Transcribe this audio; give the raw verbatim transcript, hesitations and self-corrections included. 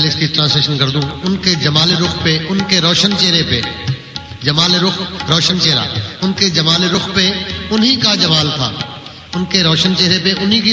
इसकी ट्रांसलेशन कर दूं, उनके जमाल रुख पे, उनके रोशन चेहरे पे, जमाल रुख रोशन चेहरा, उनके जमाल रुख पे उन्हीं का जमाल था, उनके रोशन चेहरे पे उन्हीं की